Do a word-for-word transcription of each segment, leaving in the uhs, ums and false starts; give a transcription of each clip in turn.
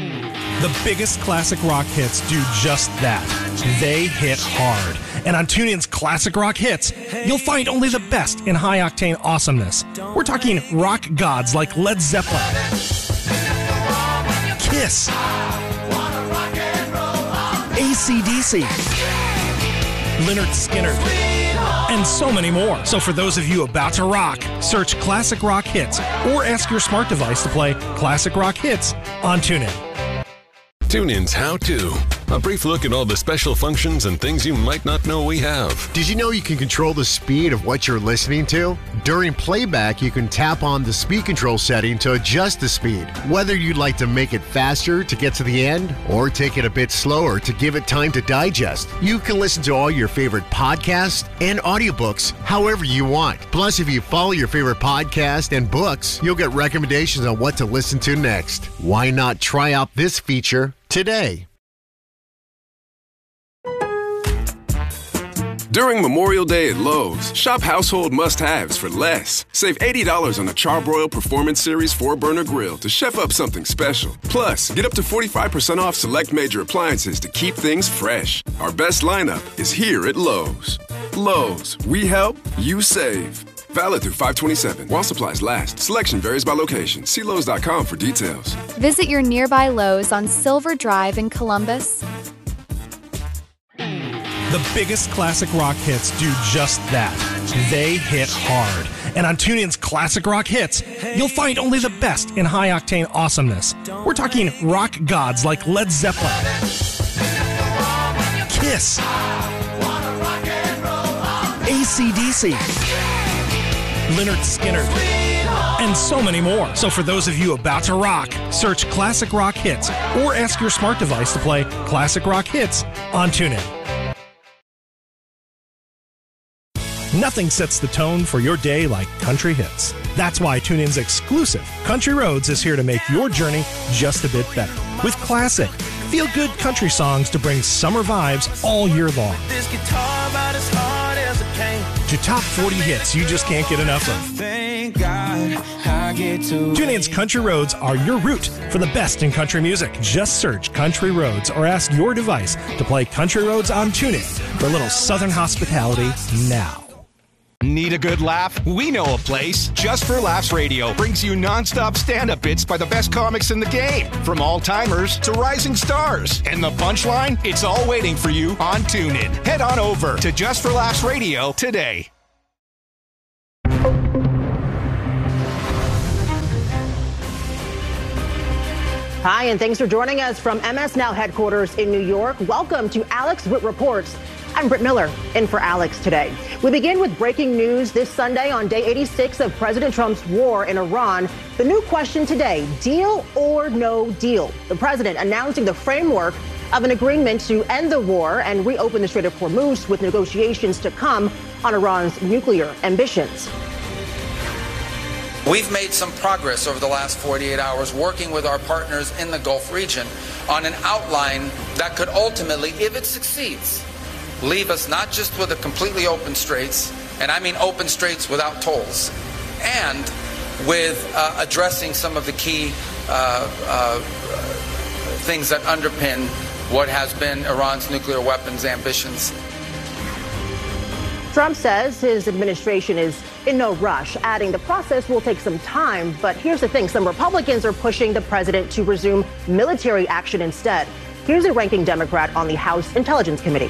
The biggest classic rock hits do just that. They hit hard. And on TuneIn's Classic Rock Hits, you'll find only the best in high-octane awesomeness. We're talking rock gods like Led Zeppelin, Kiss, A C D C, Lynyrd Skynyrd, and so many more. So for those of you about to rock, search Classic Rock Hits or ask your smart device to play Classic Rock Hits on TuneIn. TuneIn's How To. A brief look at all the special functions and things you might not know we have. Did you know you can control the speed of what you're listening to? During playback, you can tap on the speed control setting to adjust the speed. Whether you'd like to make it faster to get to the end or take it a bit slower to give it time to digest, you can listen to all your favorite podcasts and audiobooks however you want. Plus, if you follow your favorite podcast and books, you'll get recommendations on what to listen to next. Why not try out this feature today? During Memorial Day at Lowe's, shop household must-haves for less. Save eighty dollars on a Charbroil Performance Series four burner grill to chef up something special. Plus, get up to forty-five percent off select major appliances to keep things fresh. Our best lineup is here at Lowe's. Lowe's, we help, you save. Valid through five twenty-seven. While supplies last. Selection varies by location. See Lowe's dot com for details. Visit your nearby Lowe's on Silver Drive in Columbus. The biggest classic rock hits do just that. They hit hard. And on TuneIn's Classic Rock Hits, you'll find only the best in high-octane awesomeness. We're talking rock gods like Led Zeppelin, Kiss, A C D C, Lynyrd Skynyrd, and so many more. So for those of you about to rock, search Classic Rock Hits or ask your smart device to play Classic Rock Hits on TuneIn. Nothing sets the tone for your day like country hits. That's why TuneIn's exclusive Country Roads is here to make your journey just a bit better. With classic, feel-good country songs to bring summer vibes all year long. This guitar about as hard as it came. To top forty hits you just can't get enough of. Thank God I get to TuneIn's Country Roads are your route for the best in country music. Just search Country Roads or ask your device to play Country Roads on TuneIn for a little southern hospitality now. Need a good laugh? We know a place. Just for Laughs Radio brings you nonstop stand-up bits by the best comics in the game, from all-timers to rising stars. And the punchline? It's all waiting for you on TuneIn. Head on over to Just for Laughs Radio today. Hi, and thanks for joining us from M S Now headquarters in New York. Welcome to Alex Witt Reports. I'm Britt Miller, in for Alex today. We begin with breaking news this Sunday on day eighty-six of President Trump's war in Iran. The new question today, deal or no deal? The president announcing the framework of an agreement to end the war and reopen the Strait of Hormuz, with negotiations to come on Iran's nuclear ambitions. We've made some progress over the last forty-eight hours working with our partners in the Gulf region on an outline that could ultimately, if it succeeds, leave us not just with a completely open straits, and I mean open straits without tolls, and with uh, addressing some of the key uh, uh, things that underpin what has been Iran's nuclear weapons ambitions. Trump says his administration is in no rush, adding the process will take some time. But here's the thing, some Republicans are pushing the president to resume military action instead. Here's a ranking Democrat on the House Intelligence Committee.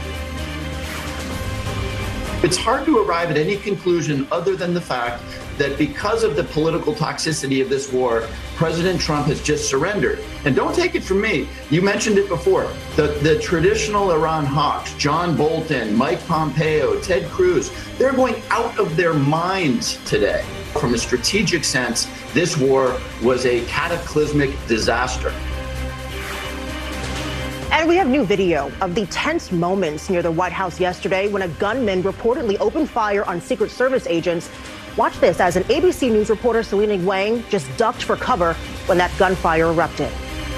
It's hard to arrive at any conclusion other than the fact that because of the political toxicity of this war, President Trump has just surrendered. And don't take it from me. You mentioned it before. The, the traditional Iran hawks, John Bolton, Mike Pompeo, Ted Cruz, they're going out of their minds today. From a strategic sense, this war was a cataclysmic disaster. And we have new video of the tense moments near the White House yesterday when a gunman reportedly opened fire on Secret Service agents. Watch this as an A B C News reporter, Selena Wang, just ducked for cover when that gunfire erupted.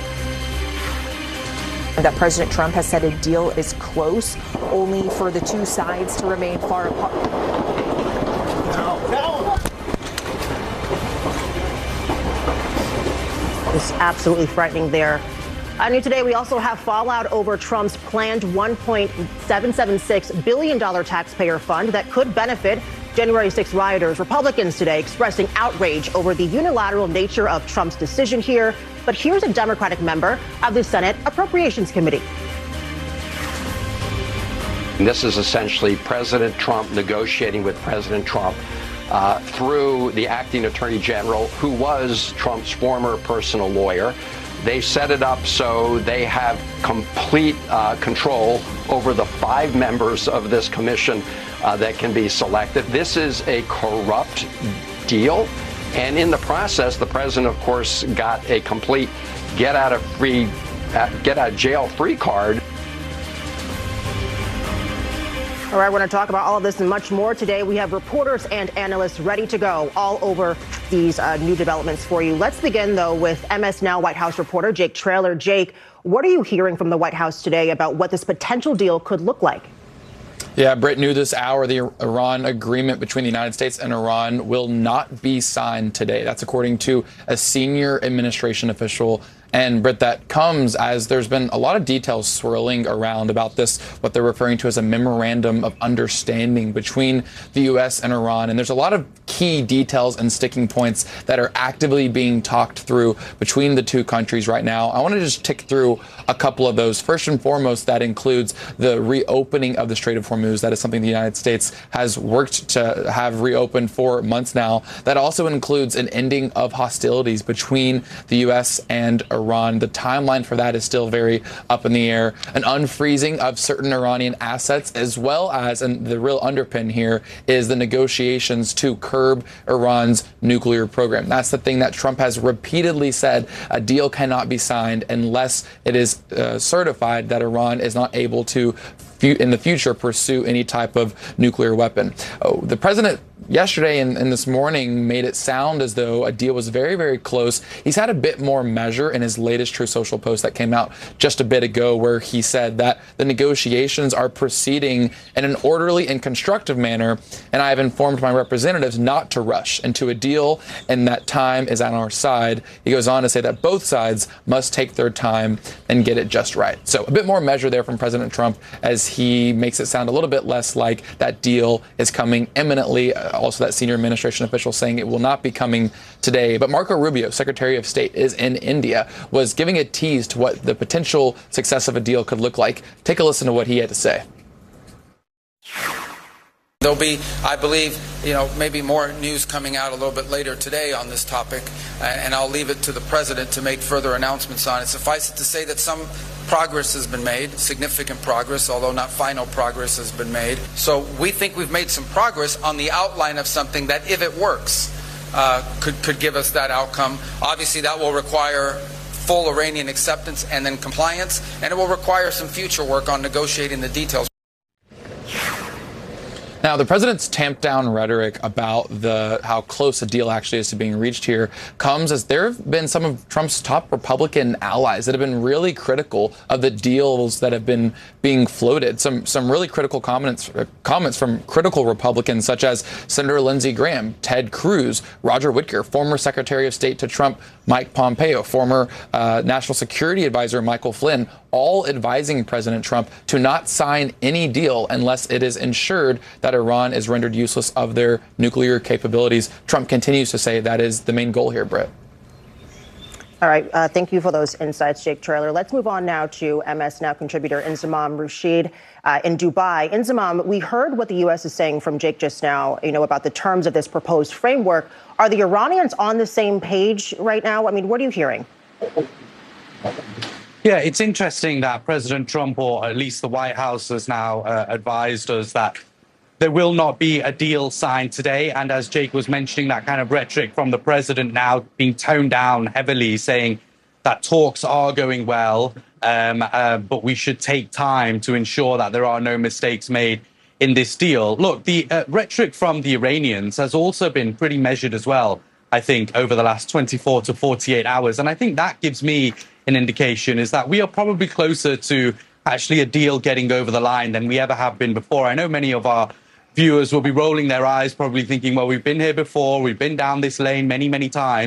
That President Trump has said a deal is close, only for the two sides to remain far apart. No, no. It's absolutely frightening there Uh, new today, we also have fallout over Trump's planned one point seven seven six billion dollars taxpayer fund that could benefit January sixth rioters. Republicans today expressing outrage over the unilateral nature of Trump's decision here. But here's a Democratic member of the Senate Appropriations Committee. This is essentially President Trump negotiating with President Trump uh, through the acting attorney general, who was Trump's former personal lawyer. They set it up so they have complete uh, control over the five members of this commission uh, that can be selected. This is a corrupt deal. And in the process, the president, of course, got a complete get out of free, uh, get out of jail free card. All right, we're going to talk about all of this and much more today. We have reporters and analysts ready to go all over these uh, new developments for you. Let's begin, though, with M S Now White House reporter Jake Traylor. Jake, what are you hearing from the White House today about what this potential deal could look like? Yeah, Britt, new this hour, the Iran agreement between the United States and Iran will not be signed today. That's according to a senior administration official. And, Britt, that comes as there's been a lot of details swirling around about this, what they're referring to as a memorandum of understanding between the U S and Iran. And there's a lot of key details and sticking points that are actively being talked through between the two countries right now. I want to just tick through a couple of those. First and foremost, that includes the reopening of the Strait of Hormuz. That is something the United States has worked to have reopened for months now. That also includes an ending of hostilities between the U S and Iran. Iran. The timeline for that is still very up in the air. An unfreezing of certain Iranian assets, as well as, and the real underpin here is the negotiations to curb Iran's nuclear program. That's the thing that Trump has repeatedly said. A deal cannot be signed unless it is uh, certified that Iran is not able to in the future pursue any type of nuclear weapon. Oh, the president yesterday and, and this morning made it sound as though a deal was very, very close. He's had a bit more measure in his latest Truth Social post that came out just a bit ago, where he said that the negotiations are proceeding in an orderly and constructive manner, and I have informed my representatives not to rush into a deal, and that time is on our side. He goes on to say that both sides must take their time and get it just right. So a bit more measure there from President Trump, as he makes it sound a little bit less like that deal is coming imminently. Also, that senior administration official saying it will not be coming today. But Marco Rubio, Secretary of State, is in India, was giving a tease to what the potential success of a deal could look like. Take a listen to what he had to say. There'll be, I believe, you know, maybe more news coming out a little bit later today on this topic, and I'll leave it to the president to make further announcements on it. Suffice it to say that some progress has been made, significant progress, although not final progress has been made. So we think we've made some progress on the outline of something that, if it works, uh, could, could give us that outcome. Obviously, that will require full Iranian acceptance and then compliance, and it will require some future work on negotiating the details. Now, the president's tamped down rhetoric about the how close a deal actually is to being reached here comes as there have been some of Trump's top Republican allies that have been really critical of the deals that have been being floated. Some some really critical comments comments from critical Republicans, such as Senator Lindsey Graham, Ted Cruz, Roger Wicker, former Secretary of State to Trump, Mike Pompeo, former uh, National Security Advisor Michael Flynn, all advising President Trump to not sign any deal unless it is ensured that Iran is rendered useless of their nuclear capabilities. Trump continues to say that is the main goal here, Britt. All right. Uh, thank you for those insights, Jake Traylor. Let's move on now to M S Now contributor Inzamam Rashid uh, in Dubai. Inzamam, we heard what the U S is saying from Jake just now, you know, about the terms of this proposed framework. Are the Iranians on the same page right now? I mean, what are you hearing? Yeah, it's interesting that President Trump, or at least the White House, has now uh, advised us that there will not be a deal signed today. And as Jake was mentioning, that kind of rhetoric from the president now being toned down heavily, saying that talks are going well, um, uh, but we should take time to ensure that there are no mistakes made in this deal. Look, the uh, rhetoric from the Iranians has also been pretty measured as well, I think, over the last twenty-four to forty-eight hours. And I think that gives me an indication is that we are probably closer to actually a deal getting over the line than we ever have been before. I know many of our viewers will be rolling their eyes, probably thinking, well, we've been here before, we've been down this lane many, many times.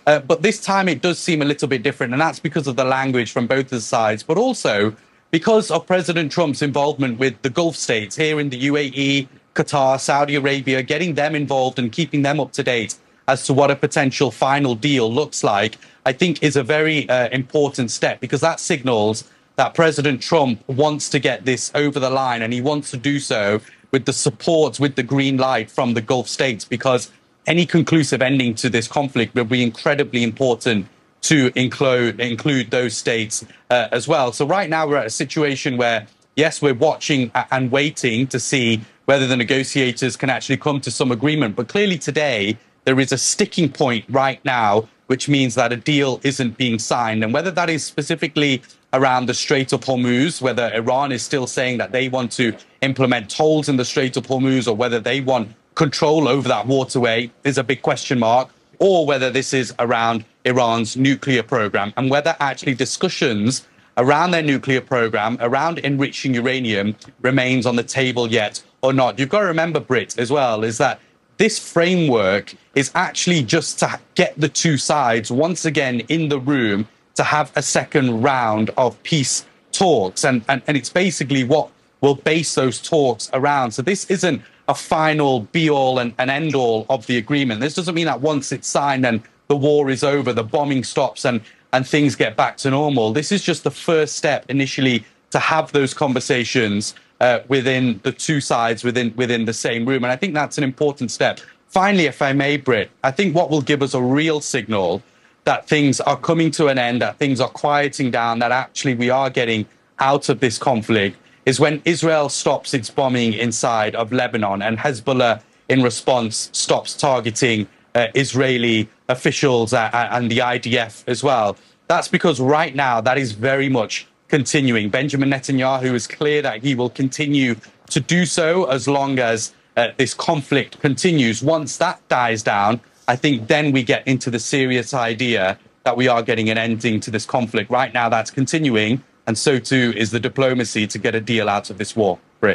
Uh, but this time it does seem a little bit different, and that's because of the language from both the sides, but also because of President Trump's involvement with the Gulf states here in the U A E, Qatar, Saudi Arabia, getting them involved and keeping them up to date as to what a potential final deal looks like, I think is a very uh, important step, because that signals that President Trump wants to get this over the line, and he wants to do so with the support, with the green light from the Gulf states, because any conclusive ending to this conflict will be incredibly important to include, include those states uh, as well. So right now we're at a situation where, yes, we're watching and waiting to see whether the negotiators can actually come to some agreement. But clearly today, there is a sticking point right now, which means that a deal isn't being signed. And whether that is specifically around the Strait of Hormuz, whether Iran is still saying that they want to implement tolls in the Strait of Hormuz, or whether they want control over that waterway, is a big question mark, or whether this is around Iran's nuclear program, and whether actually discussions around their nuclear program, around enriching uranium, remains on the table yet or not. You've got to remember, Britt, as well, is that this framework is actually just to get the two sides once again in the room to have a second round of peace talks. And, and, and it's basically what will base those talks around. So this isn't a final be-all and, and end-all of the agreement. This doesn't mean that once it's signed and the war is over, the bombing stops and, and things get back to normal. This is just the first step initially to have those conversations uh, within the two sides, within, within the same room. And I think that's an important step. Finally, if I may, Britt, I think what will give us a real signal that things are coming to an end, that things are quieting down, that actually we are getting out of this conflict, is when Israel stops its bombing inside of Lebanon and Hezbollah, in response, stops targeting uh, Israeli officials uh, and the I D F as well. That's because right now that is very much continuing. Benjamin Netanyahu is clear that he will continue to do so as long as uh, this conflict continues. Once that dies down, I think then we get into the serious idea that we are getting an ending to this conflict. Right now that's continuing, and so too is the diplomacy to get a deal out of this war. Britt.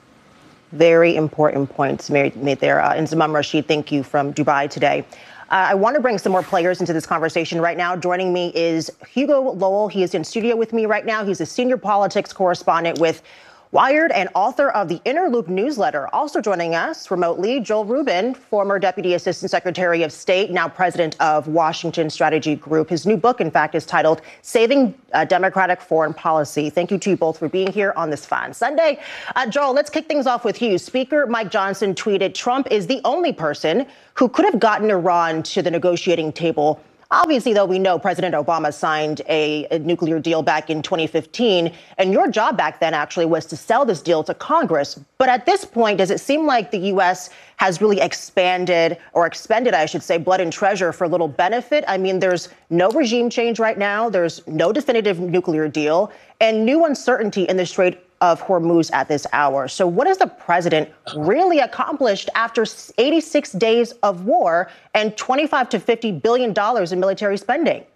Very important points made, made there. Uh, and Zamam Rashid, thank you, from Dubai today. Uh, I want to bring some more players into this conversation right now. Joining me is Hugo Lowell. He is in studio with me right now. He's a senior politics correspondent with Wired and author of the Inner Loop newsletter. Also joining us remotely, Joel Rubin, former Deputy Assistant Secretary of State, now president of Washington Strategy Group. His new book, in fact, is titled Saving uh, Democratic Foreign Policy. Thank you to you both for being here on this fine Sunday. Uh, Joel, let's kick things off with you. Speaker Mike Johnson tweeted, Trump is the only person who could have gotten Iran to the negotiating table. Obviously, though, we know President Obama signed a, a nuclear deal back in twenty fifteen, and your job back then actually was to sell this deal to Congress. But at this point, does it seem like the U S has really expanded or expended, I should say, blood and treasure for little benefit? I mean, there's no regime change right now. There's no definitive nuclear deal and new uncertainty in the Strait of Hormuz at this hour. So what has the president really accomplished after eighty-six days of war and twenty-five to fifty billion dollars in military spending?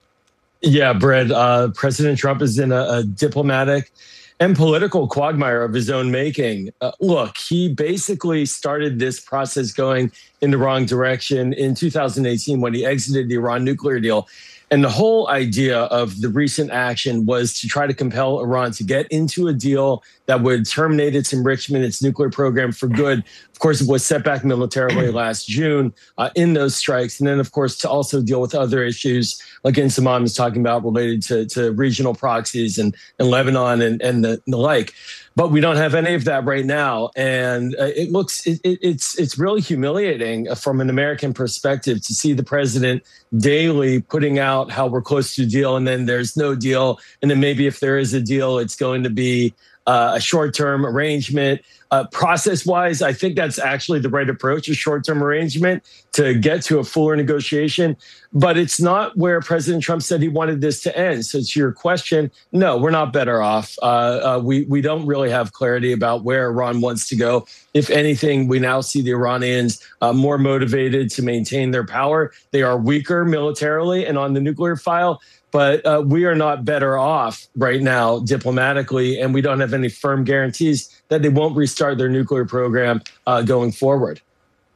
Yeah, Brett, uh, President Trump is in a, a diplomatic and political quagmire of his own making. Uh, look, he basically started this process going in the wrong direction in two thousand eighteen when he exited the Iran nuclear deal. And the whole idea of the recent action was to try to compel Iran to get into a deal that would terminate its enrichment, its nuclear program for good. Of course, it was set back militarily last June uh, in those strikes. And then, of course, to also deal with other issues, like Insamam is talking about, related to, to regional proxies and, and Lebanon and, and, the, and the like. But we don't have any of that right now. And uh, it looks, it, it, it's it's really humiliating from an American perspective to see the president daily putting out how we're close to a deal, and then there's no deal. And then maybe if there is a deal, it's going to be uh, a short-term arrangement. Uh, process-wise, I think that's actually the right approach, a short-term arrangement to get to a fuller negotiation. But it's not where President Trump said he wanted this to end. So to your question, no, we're not better off. Uh, uh, we, we don't really have clarity about where Iran wants to go. If anything, we now see the Iranians uh, more motivated to maintain their power. They are weaker militarily and on the nuclear file. But uh, we are not better off right now diplomatically, and we don't have any firm guarantees that they won't restart their nuclear program uh, going forward.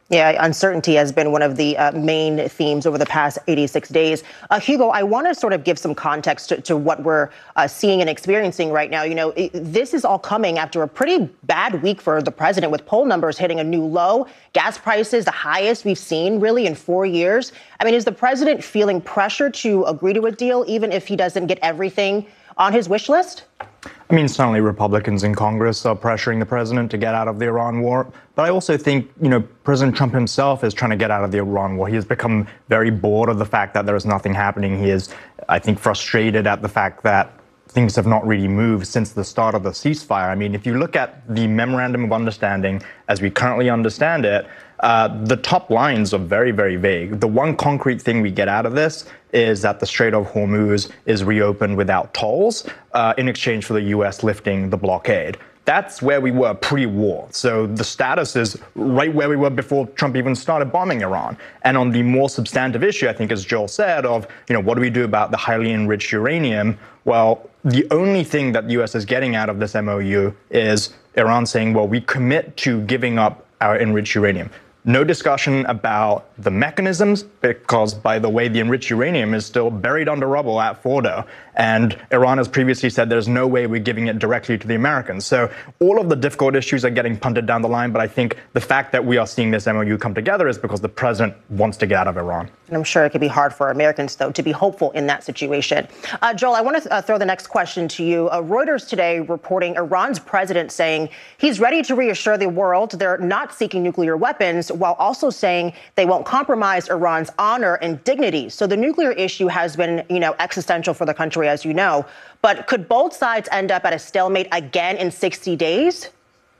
Yeah, uncertainty has been one of the uh, main themes over the past eighty-six days. Uh, Hugo, I want to sort of give some context to, to what we're uh, seeing and experiencing right now. You know, it, this is all coming after a pretty bad week for the president, with poll numbers hitting a new low, gas prices the highest we've seen really in four years. I mean, is the president feeling pressure to agree to a deal, even if he doesn't get everything on his wish list? I mean, certainly Republicans in Congress are pressuring the president to get out of the Iran war. But I also think, you know, President Trump himself is trying to get out of the Iran war. He has become very bored of the fact that there is nothing happening. He is, I think, frustrated at the fact that things have not really moved since the start of the ceasefire. I mean, if you look at the Memorandum of Understanding as we currently understand it, uh, the top lines are very, very vague. The one concrete thing we get out of this is that the Strait of Hormuz is reopened without tolls uh, in exchange for the U S lifting the blockade. That's where we were pre-war. So the status is right where we were before Trump even started bombing Iran. And on the more substantive issue, I think, as Joel said, of, you know, what do we do about the highly enriched uranium? Well, the only thing that the U S is getting out of this M O U is Iran saying, well, we commit to giving up our enriched uranium. No discussion about the mechanisms, because, by the way, the enriched uranium is still buried under rubble at Fordo. And Iran has previously said there's no way we're giving it directly to the Americans. So all of the difficult issues are getting punted down the line. But I think the fact that we are seeing this M O U come together is because the president wants to get out of Iran. And I'm sure it could be hard for Americans, though, to be hopeful in that situation. Uh, Joel, I want to uh, throw the next question to you. Uh, Reuters today reporting Iran's president saying he's ready to reassure the world they're not seeking nuclear weapons, while also saying they won't compromise Iran's honor and dignity. So the nuclear issue has been, you know, existential for the country, as you know. But could both sides end up at a stalemate again in sixty days?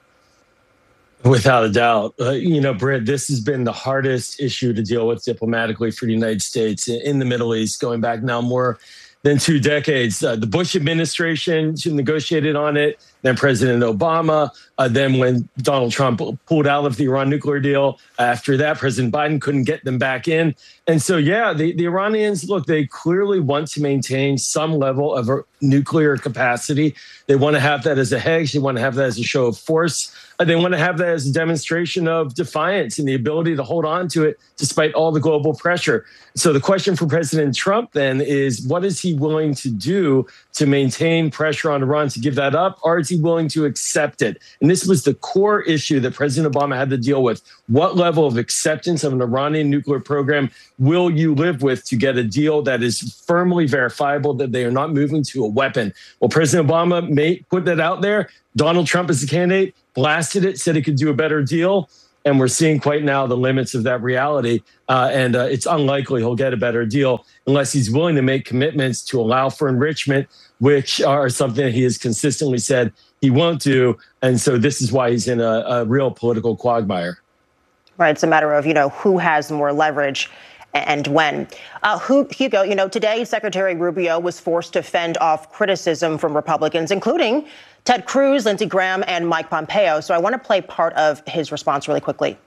Without a doubt. Uh, you know, Britt, this has been the hardest issue to deal with diplomatically for the United States in the Middle East, going back now more than two decades. Uh, the Bush administration negotiated on it, then President Obama, uh, then when Donald Trump pulled out of the Iran nuclear deal, after that, President Biden couldn't get them back in. And so, yeah, the, the Iranians, look, they clearly want to maintain some level of nuclear capacity. They want to have that as a hedge. They want to have that as a show of force. Uh, they want to have that as a demonstration of defiance and the ability to hold on to it despite all the global pressure. So the question for President Trump then is, what is he willing to do to maintain pressure on Iran to give that up, or is he willing to accept it? And this was the core issue that President Obama had to deal with. What level of acceptance of an Iranian nuclear program will you live with to get a deal that is firmly verifiable that they are not moving to a weapon? Well, President Obama may put that out there. Donald Trump as the candidate blasted it, said he could do a better deal. And we're seeing quite now the limits of that reality. Uh, and uh, it's unlikely he'll get a better deal unless he's willing to make commitments to allow for enrichment, which are something that he has consistently said he won't do. And so this is why he's in a, a real political quagmire. Right. It's a matter of, you know, who has more leverage and when. Uh, Hugo, you know, today Secretary Rubio was forced to fend off criticism from Republicans, including Ted Cruz, Lindsey Graham, and Mike Pompeo. So I want to play part of his response really quickly.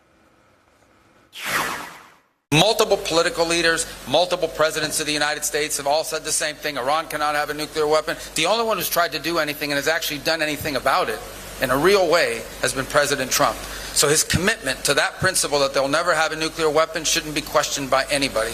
Multiple political leaders, multiple presidents of the United States have all said the same thing. Iran cannot have a nuclear weapon. The only one who's tried to do anything and has actually done anything about it in a real way has been President Trump. So his commitment to that principle that they'll never have a nuclear weapon shouldn't be questioned by anybody.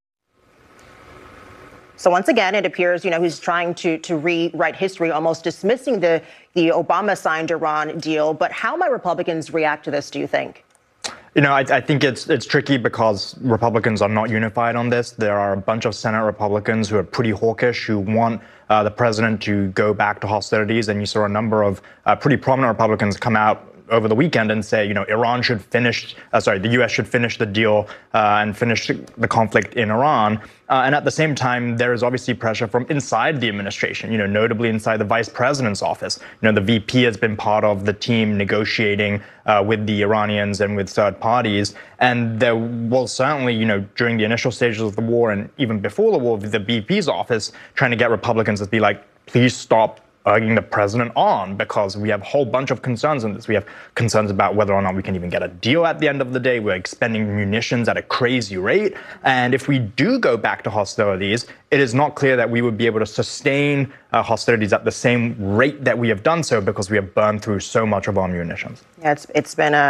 So once again, it appears, you know, he's trying to to rewrite history, almost dismissing the, the Obama-signed Iran deal. But how might Republicans react to this, do you think? You know, I, I think it's it's tricky because Republicans are not unified on this. There are a bunch of Senate Republicans who are pretty hawkish, who want uh, the president to go back to hostilities. And you saw a number of uh, pretty prominent Republicans come out over the weekend and say, you know, Iran should finish, uh, sorry, the U S should finish the deal uh, and finish the conflict in Iran. Uh, and at the same time, there is obviously pressure from inside the administration, you know, notably inside the vice president's office. You know, the V P has been part of the team negotiating uh, with the Iranians and with third parties. And there was certainly, you know, during the initial stages of the war and even before the war, the V P's office trying to get Republicans to be like, please stop urging the president on, because we have a whole bunch of concerns in this. We have concerns about whether or not we can even get a deal at the end of the day. We're expending munitions at a crazy rate. And if we do go back to hostilities, it is not clear that we would be able to sustain uh, hostilities at the same rate that we have done so, because we have burned through so much of our munitions. Yeah, it's it's been a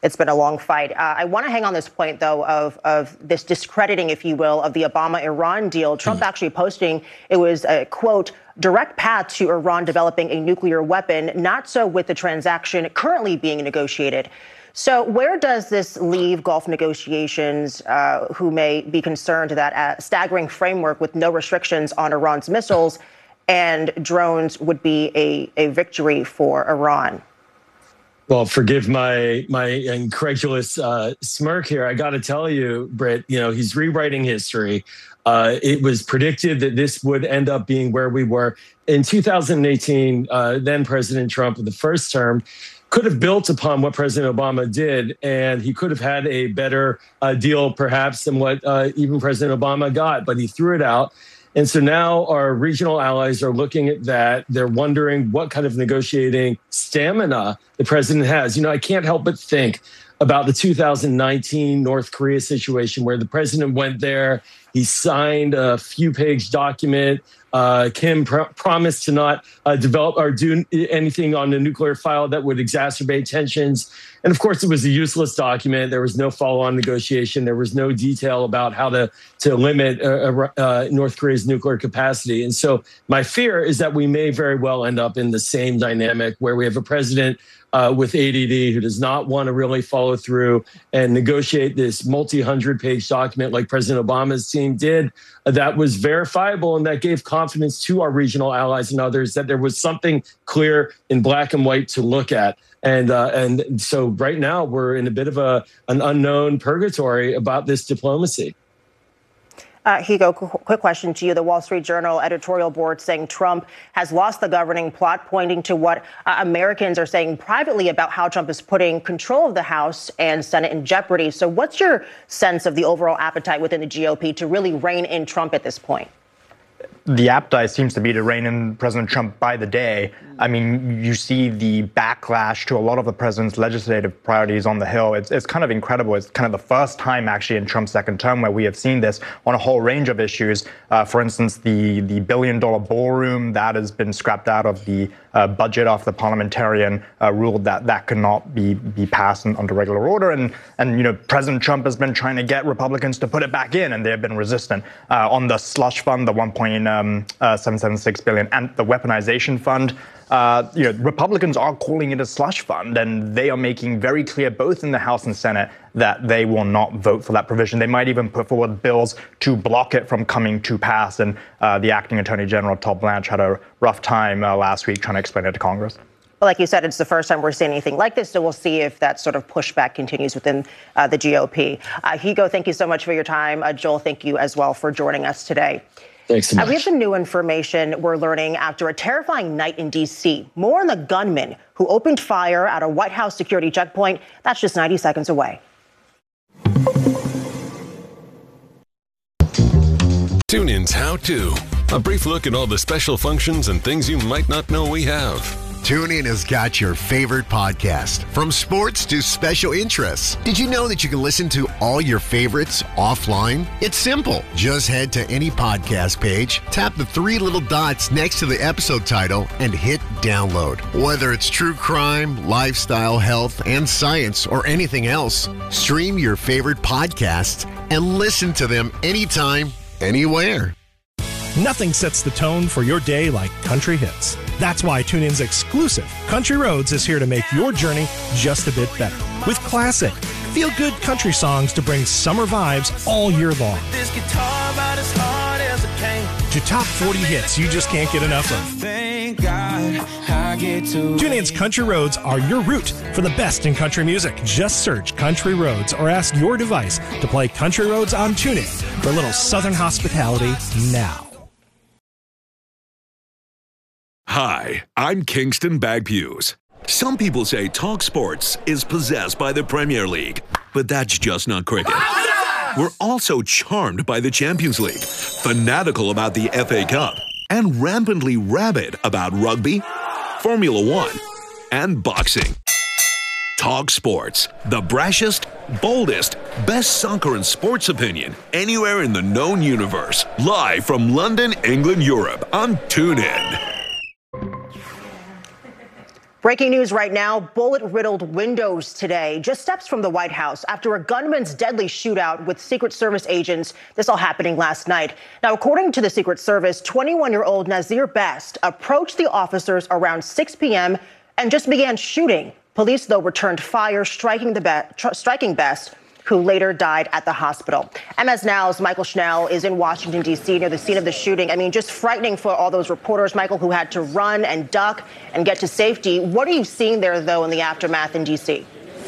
it's been a long fight. Uh, I want to hang on this point, though, of, of this discrediting, if you will, of the Obama-Iran deal. Trump mm. actually posting it was a, quote, direct path to Iran developing a nuclear weapon, not so with the transaction currently being negotiated. So where does this leave Gulf negotiations, uh, who may be concerned that a staggering framework with no restrictions on Iran's missiles and drones would be a, a victory for Iran? Well, forgive my my incredulous uh, smirk here. I got to tell you, Britt, you know, he's rewriting history. Uh, it was predicted that this would end up being where we were. In two thousand eighteen, uh, then President Trump, in the first term, could have built upon what President Obama did, and he could have had a better uh, deal, perhaps, than what uh, even President Obama got, but he threw it out. And so now our regional allies are looking at that. They're wondering what kind of negotiating stamina the president has. You know, I can't help but think about the two thousand nineteen North Korea situation where the president went there. He signed a few-page document. Uh, Kim pr- promised to not uh, develop or do anything on the nuclear file that would exacerbate tensions. And of course, it was a useless document. There was no follow-on negotiation. There was no detail about how to, to limit uh, uh, North Korea's nuclear capacity. And so my fear is that we may very well end up in the same dynamic where we have a president Uh, with A D D who does not want to really follow through and negotiate this multi-hundred page document like President Obama's team did uh, that was verifiable and that gave confidence to our regional allies and others that there was something clear in black and white to look at. And uh, and so right now we're in a bit of a an unknown purgatory about this diplomacy. Uh, Hugo, quick question to you. The Wall Street Journal editorial board saying Trump has lost the governing plot, pointing to what uh, Americans are saying privately about how Trump is putting control of the House and Senate in jeopardy. So what's your sense of the overall appetite within the G O P to really rein in Trump at this point? The appetite seems to be to rein in President Trump by the day. I mean, you see the backlash to a lot of the president's legislative priorities on the Hill. It's, it's kind of incredible. It's kind of the first time actually in Trump's second term where we have seen this on a whole range of issues. Uh, for instance, the, the billion dollar ballroom that has been scrapped out of the uh, budget after the parliamentarian uh, ruled that that could not be, be passed in, under regular order. And, and, you know, President Trump has been trying to get Republicans to put it back in, and they have been resistant. Uh, on the slush fund, the one point seven seven six billion dollars, and the weaponization fund, Uh, you know, Republicans are calling it a slush fund, and they are making very clear, both in the House and Senate, that they will not vote for that provision. They might even put forward bills to block it from coming to pass. And uh, the acting Attorney General, Todd Blanche, had a rough time uh, last week trying to explain it to Congress. Well, like you said, it's the first time we're seeing anything like this, so we'll see if that sort of pushback continues within uh, the G O P. Uh, Hugo, thank you so much for your time. Uh, Joel, thank you as well for joining us today. Thanks so much. Uh, we have some new information we're learning after a terrifying night in D C. More on the gunman who opened fire at a White House security checkpoint. That's just ninety seconds away. TuneIn's How To. A brief look at all the special functions and things you might not know we have. TuneIn has got your favorite podcast, from sports to special interests. Did you know that you can listen to all your favorites offline? It's simple. Just head to any podcast page, tap the three little dots next to the episode title, and hit download. Whether it's true crime, lifestyle, health, and science, or anything else, stream your favorite podcasts and listen to them anytime, anywhere. Nothing sets the tone for your day like country hits. That's why TuneIn's exclusive Country Roads is here to make your journey just a bit better. With classic, feel-good country songs to bring summer vibes all year long. This guitar about as hard as it came. To top forty hits you just can't get enough of. Thank God I get to. TuneIn's Country Roads are your route for the best in country music. Just search Country Roads or ask your device to play Country Roads on TuneIn for a little southern hospitality now. Hi, I'm Kingston Bagpuse. Some people say Talk Sports is possessed by the Premier League, but that's just not cricket. We're also charmed by the Champions League, fanatical about the F A Cup, and rampantly rabid about rugby, Formula One, and boxing. Talk Sports, the brashest, boldest, best soccer and sports opinion anywhere in the known universe. Live from London, England, Europe on TuneIn. Breaking news right now, bullet-riddled windows today, just steps from the White House after a gunman's deadly shootout with Secret Service agents. This all happening last night. Now, according to the Secret Service, twenty-one-year-old Nazir Best approached the officers around six p.m. and just began shooting. Police, though, returned fire, striking, the be- tr- striking Best, who later died at the hospital. M S Now's Michael Schnell is in Washington, D C, near the scene of the shooting. I mean, just frightening for all those reporters, Michael, who had to run and duck and get to safety. What are you seeing there, though, in the aftermath in D C?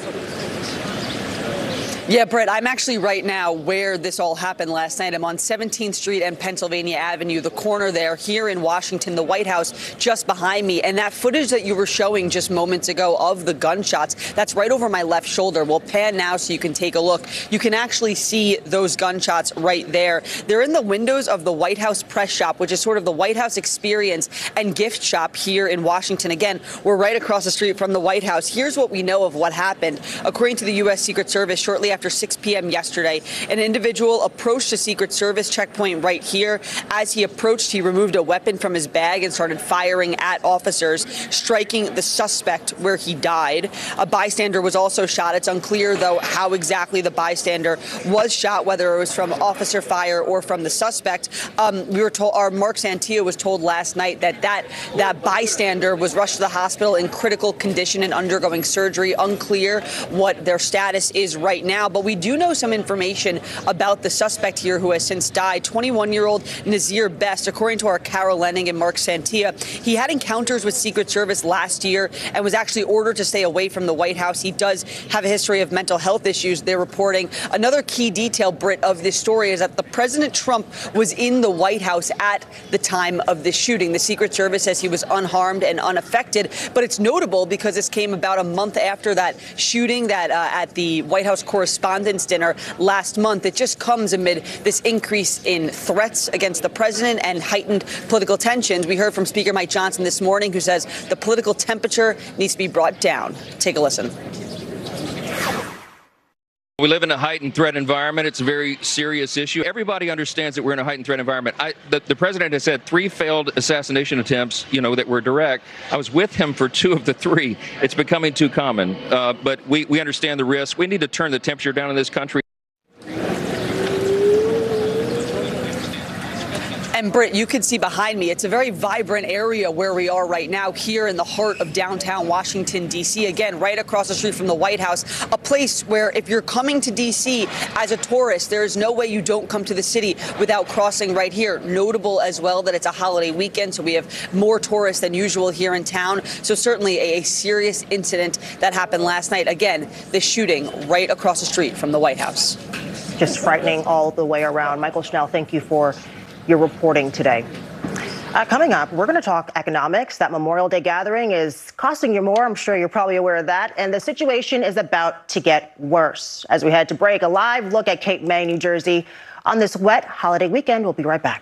Yeah, Brett, I'm actually right now where this all happened last night. I'm on seventeenth Street and Pennsylvania Avenue, the corner there here in Washington, the White House just behind me. And that footage that you were showing just moments ago of the gunshots, that's right over my left shoulder. We'll pan now so you can take a look. You can actually see those gunshots right there. They're in the windows of the White House press shop, which is sort of the White House experience and gift shop here in Washington. Again, we're right across the street from the White House. Here's what we know of what happened. According to the U S Secret Service, shortly after six p.m. yesterday, an individual approached a Secret Service checkpoint right here. As he approached, he removed a weapon from his bag and started firing at officers, striking the suspect where he died. A bystander was also shot. It's unclear, though, how exactly the bystander was shot, whether it was from officer fire or from the suspect. Um, we were told, our Mark Santillo was told last night that, that that bystander was rushed to the hospital in critical condition and undergoing surgery. Unclear what their status is right now, but we do know some information about the suspect here who has since died. twenty-one-year-old Nazir Best, according to our Carol Lenning and Mark Santillo, he had encounters with Secret Service last year and was actually ordered to stay away from the White House. He does have a history of mental health issues, they're reporting. Another key detail, Britt, of this story is that the President Trump was in the White House at the time of the shooting. The Secret Service says he was unharmed and unaffected, but it's notable because this came about a month after that shooting that uh, at the White House Correspondents' Dinner last month. It just comes amid this increase in threats against the president and heightened political tensions. We heard from Speaker Mike Johnson this morning, who says the political temperature needs to be brought down. Take a listen. We live in a heightened threat environment. It's a very serious issue. Everybody understands that we're in a heightened threat environment. I, the, the president has had three failed assassination attempts, you know, that were direct. I was with him for two of the three. It's becoming too common. Uh, but we, we understand the risk. We need to turn the temperature down in this country. And Britt, you can see behind me, it's a very vibrant area where we are right now, here in the heart of downtown Washington, D C. Again, right across the street from the White House, a place where if you're coming to D C as a tourist, there is no way you don't come to the city without crossing right here. Notable as well that it's a holiday weekend, so we have more tourists than usual here in town. So certainly a, a serious incident that happened last night. Again, the shooting right across the street from the White House. Just frightening all the way around. Michael Schnell, thank you for your reporting today. Uh, coming up, we're going to talk economics. That Memorial Day gathering is costing you more. I'm sure you're probably aware of that. And the situation is about to get worse. As we head to break, a live look at Cape May, New Jersey on this wet holiday weekend. We'll be right back.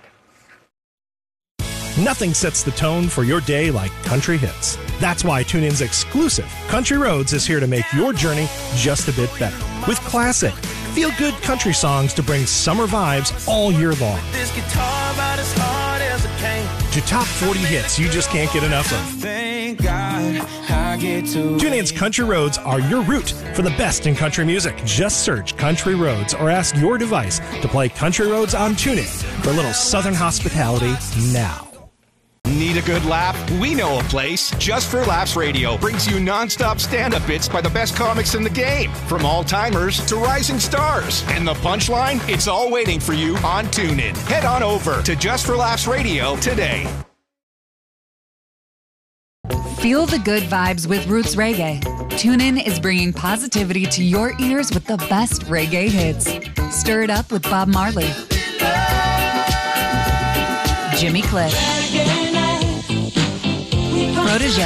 Nothing sets the tone for your day like country hits. That's why TuneIn's exclusive Country Roads is here to make your journey just a bit better. With classic, feel-good country songs to bring summer vibes all year long. This guitar about as hard as it came. To top forty hits you just can't get enough of. Thank God I get to. TuneIn's Country Roads are your route for the best in country music. Just search Country Roads or ask your device to play Country Roads on TuneIn for a little Southern hospitality now. Need a good laugh? We know a place. Just for Laughs Radio brings you nonstop stand-up bits by the best comics in the game, from all-timers to rising stars. And the punchline? It's all waiting for you on TuneIn. Head on over to Just for Laughs Radio today. Feel the good vibes with Roots Reggae. TuneIn is bringing positivity to your ears with the best reggae hits. Stir it up with Bob Marley, Jimmy Cliff, Protege,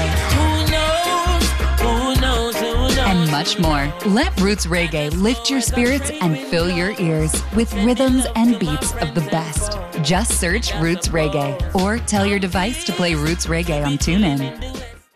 and much more. Let Roots Reggae lift your spirits and fill your ears with rhythms and beats of the best. Just search Roots Reggae or tell your device to play Roots Reggae on TuneIn.